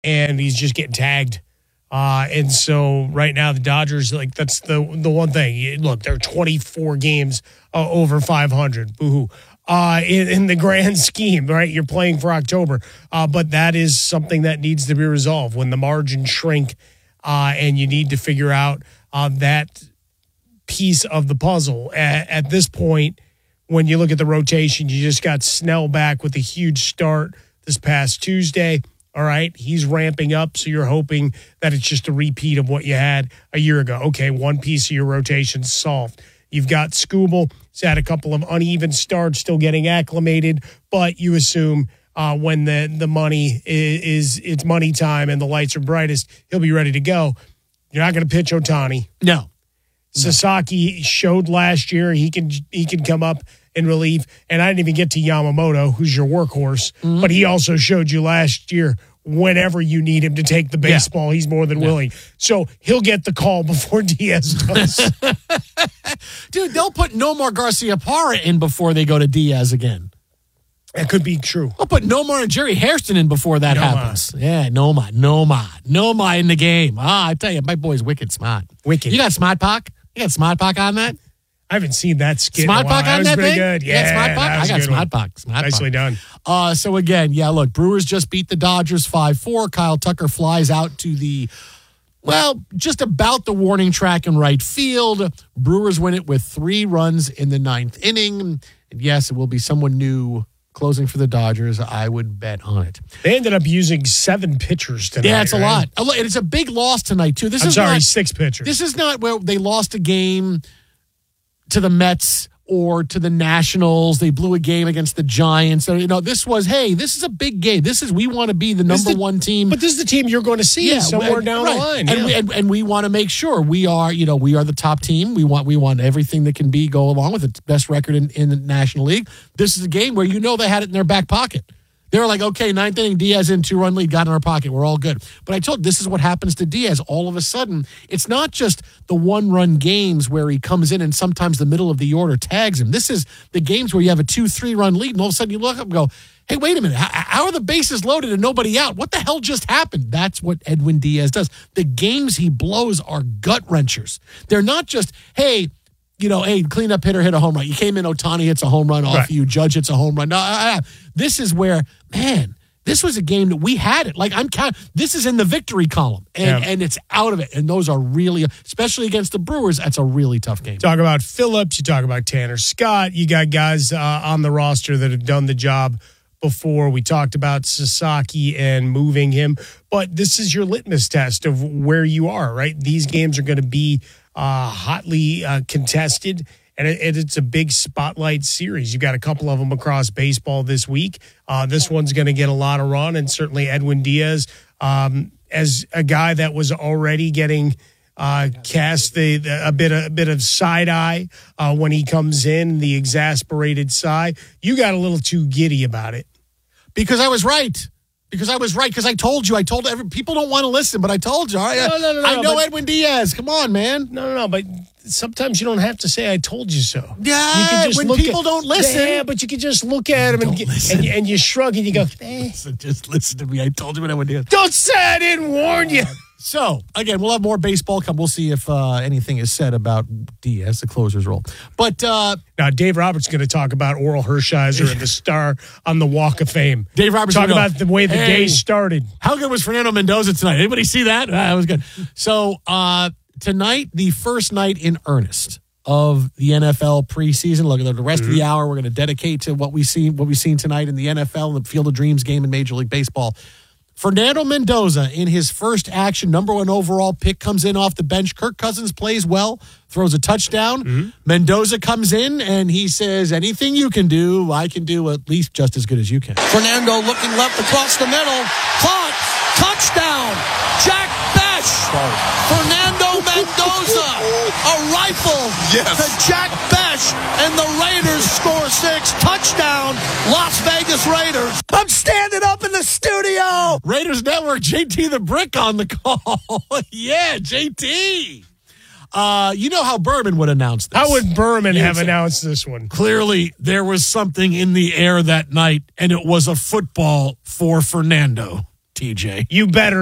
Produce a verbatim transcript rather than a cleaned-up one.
and he's just getting tagged. Uh, and so right now the Dodgers, like that's the the one thing. Look, they're twenty-four games uh, over five hundred. Boo-hoo. Uh, in, in the grand scheme, right? You're playing for October. Uh, but that is something that needs to be resolved when the margins shrink uh, and you need to figure out uh, that piece of the puzzle. At, at this point, when you look at the rotation, you just got Snell back with a huge start this past Tuesday. All right, he's ramping up, so you're hoping that it's just a repeat of what you had a year ago. Okay, one piece of your rotation solved. You've got Skubal. He's had a couple of uneven starts, still getting acclimated, but you assume uh, when the, the money is, is it's money time and the lights are brightest, he'll be ready to go. You're not going to pitch Ohtani. No. Sasaki showed last year he can he can come up in relief, and I didn't even get to Yamamoto, who's your workhorse, mm-hmm. but he also showed you last year whenever you need him to take the baseball, yeah. he's more than yeah. willing. So he'll get the call before Diaz does. Dude, they'll put Nomar Garciaparra in before they go to Diaz again. That could be true. I'll put Nomar and Jerry Hairston in before that Nomar. happens. Yeah, Nomar, Nomar, Nomar in the game. Ah, I tell you, my boy's wicked smart. Wicked. You got Smart Pack? You got Smart Pack on that? I haven't seen that skit. Smart Pack on that, that thing? Good. Yeah, yeah Smart Pack. I got Smart Pack. Smart Nicely Pack. done. Uh, so again, yeah. Look, Brewers just beat the Dodgers five four. Kyle Tucker flies out to the, well, just about the warning track in right field. Brewers win it with three runs in the ninth inning. And yes, it will be someone new closing for the Dodgers. I would bet on it. They ended up using seven pitchers tonight. Yeah, it's a right? lot. And it's a big loss tonight too. This I'm is sorry, not, six pitchers. This is not where they lost a game to the Mets or to the Nationals. They blew a game against the Giants. So, you know, this was, hey, this is a big game. This is, we want to be the number the, one team. But this is the team you're going to see yeah, somewhere and, down right. the line. And, yeah. we, and, and we want to make sure we are, you know, we are the top team. We want we want everything that can be go along with it. Best record in, in the National League. This is a game where you know they had it in their back pocket. They were like, okay, ninth inning, Diaz in, two-run lead, got in our pocket. We're all good. But I told you, this is what happens to Diaz. All of a sudden, it's not just the one-run games where he comes in and sometimes the middle of the order tags him. This is the games where you have a two, three-run lead, and all of a sudden you look up and go, hey, wait a minute, how, how are the bases loaded and nobody out? What the hell just happened? That's what Edwin Diaz does. The games he blows are gut-wrenchers. They're not just, hey, you know, hey, cleanup hitter hit a home run. You came in, Ohtani hits a home run off right. you, Judge hits a home run. No, uh, uh, this is where, man, this was a game that we had it. Like, I'm kind of, this is in the victory column, and, yeah. and it's out of it. And those are really, especially against the Brewers, that's a really tough game. Talk about Phillips, you talk about Tanner Scott. You got guys uh, on the roster that have done the job before. We talked about Sasaki and moving him, but this is your litmus test of where you are, right? These games are going to be uh, hotly uh, contested, and it, it's a big spotlight series. You've got a couple of them across baseball this week. Uh, this one's going to get a lot of run, and certainly Edwin Diaz, um, as a guy that was already getting uh, cast the, the a bit a bit of side eye uh, when he comes in, the exasperated side. You got a little too giddy about it. Because I was right. Because I was right. Because I told you. I told every people don't want to listen, but I told you. All right? No, no, no, no, I know but, Edwin Diaz. Come on, man. No, no, no. But sometimes you don't have to say "I told you so." Yeah, you can just when look people at, don't listen. Yeah, but you can just look at him and, and, and you shrug and you go, eh. Listen, just listen to me. I told you what I would do. Don't say I didn't warn you. So, again, we'll have more baseball come. We'll see if uh, anything is said about Diaz, the closer's role. But uh, now Dave Roberts is going to talk about Oral Hershiser and the star on the Walk of Fame. Dave Roberts talk about go, the way the hey, day started. How good was Fernando Mendoza tonight? Anybody see that? Ah, that was good. So uh, tonight, the first night in earnest of the N F L preseason. Look, the rest mm-hmm. of the hour we're going to dedicate to what we see, what we've seen tonight in the N F L and the Field of Dreams game in Major League Baseball. Fernando Mendoza, in his first action, number one overall pick, comes in off the bench. Kirk Cousins plays well, throws a touchdown. Mm-hmm. Mendoza comes in, and he says, anything you can do, I can do at least just as good as you can. Fernando looking left across the middle. Caught. Touchdown. Jack Besh. Sorry. Fernando Mendoza. A rifle yes. to Jack Besh, and the Raiders score six. Touchdown, Las Vegas Raiders. I'm standing up in the studio. Raiders Network, J T the Brick on the call. Yeah, J T. Uh, you know how Berman would announce this. How would Berman You'd have say, announced this one? Clearly, there was something in the air that night, and it was a football for Fernando. T J. You better